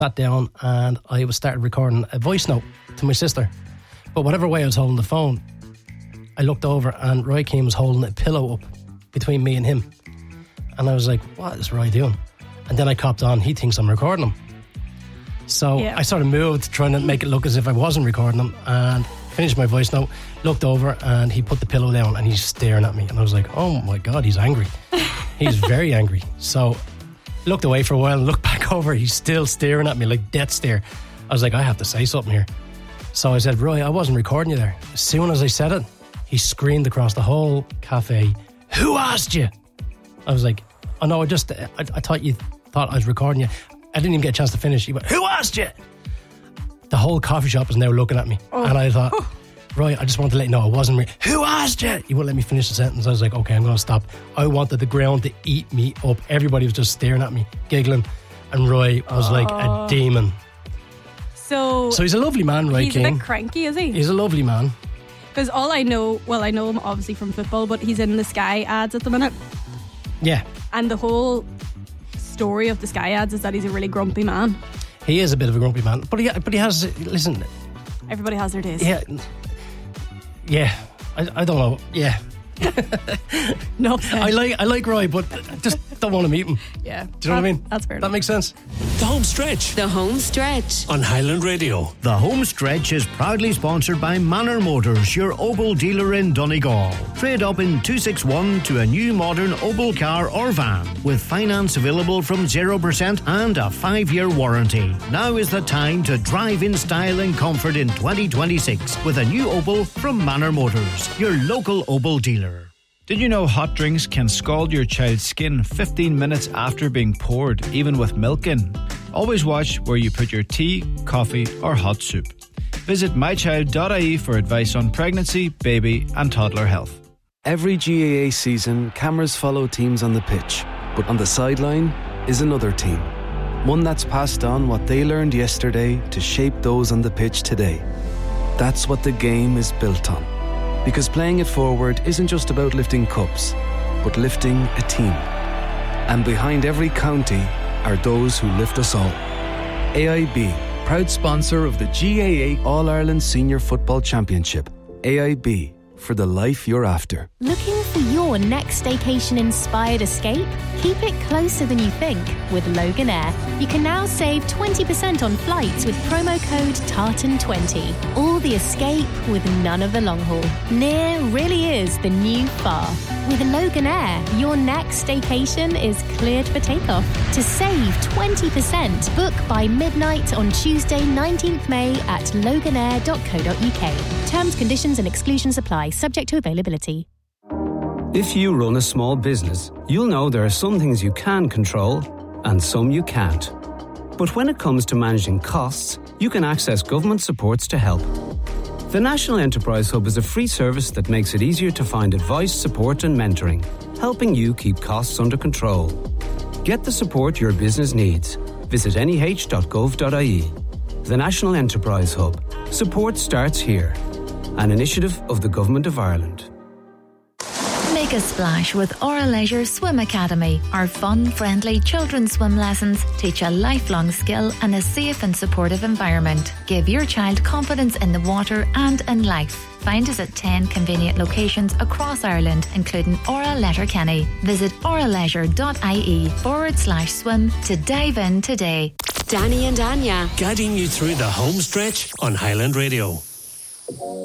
sat down and I started recording a voice note to my sister. But whatever way I was holding the phone, I looked over and Roy Keane was holding a pillow up between me and him. And I was like, what is Roy doing? And then I copped on, he thinks I'm recording him. So I sort of moved, trying to make it look as if I wasn't recording him, and finished my voice note, looked over, and he put the pillow down and he's staring at me. And I was like, oh my God, he's angry. He's very angry. So looked away for a while and looked back over. He's still staring at me like death stare. I was like, I have to say something here. So I said, Roy, I wasn't recording you there. As soon as I said it, he screamed across the whole cafe, who asked you? I was like, oh no, I thought you thought I was recording you. I didn't even get a chance to finish. He went, who asked you? The whole coffee shop is now looking at me. And I thought, Roy, I just wanted to let you know I wasn't who asked you? He wouldn't let me finish the sentence. I was like, okay, I'm going to stop. I wanted the ground to eat me up. Everybody was just staring at me, giggling. And Roy was like a demon. So he's a lovely man, Roy Keane. He's a bit cranky, is he? He's a lovely man. Because I know him obviously from football, but he's in the Sky ads at the minute. Yeah. And the whole story of the Sky ads is that he's a really grumpy man. He is a bit of a grumpy man, but he has. Listen, everybody has their days. Yeah. I don't know. Yeah. No, I like Roy, but I just don't want to meet him. Yeah. Do you know what I mean? That's fair. That makes sense. The Home Stretch. The Home Stretch on Highland Radio. The Home Stretch is proudly sponsored by Manor Motors, your Opel dealer in Donegal. Trade up in 261 to a new modern Opel car or van with finance available from 0% and a 5-year warranty. Now is the time to drive in style and comfort in 2026 with a new Opel from Manor Motors, your local Opel dealer. Did you know hot drinks can scald your child's skin 15 minutes after being poured, even with milk in? Always watch where you put your tea, coffee or hot soup. Visit mychild.ie for advice on pregnancy, baby and toddler health. Every GAA season, cameras follow teams on the pitch, but on the sideline is another team. One that's passed on what they learned yesterday to shape those on the pitch today. That's what the game is built on. Because playing it forward isn't just about lifting cups, but lifting a team. And behind every county are those who lift us all. AIB, proud sponsor of the GAA All-Ireland Senior Football Championship. AIB, for the life you're after. Looking for your next staycation-inspired escape? Keep it closer than you think with Loganair. You can now save 20% on flights with promo code TARTAN20. All the escape with none of the long haul. Near really is the new far. With Loganair, your next staycation is cleared for takeoff. To save 20%, book by midnight on Tuesday 19th May at loganair.co.uk. Terms, conditions and exclusions apply, subject to availability. If you run a small business, you'll know there are some things you can control and some you can't. But when it comes to managing costs, you can access government supports to help. The National Enterprise Hub is a free service that makes it easier to find advice, support and mentoring, helping you keep costs under control. Get the support your business needs. Visit neh.gov.ie. The National Enterprise Hub. Support starts here. An initiative of the Government of Ireland. Make a splash with Aura Leisure Swim Academy. Our fun, friendly children's swim lessons teach a lifelong skill in a safe and supportive environment. Give your child confidence in the water and in life. Find us at 10 convenient locations across Ireland, including Aura Letterkenny. Visit auraleisure.ie/swim to dive in today. Danny and Anya, guiding you through the Home Stretch on Highland Radio.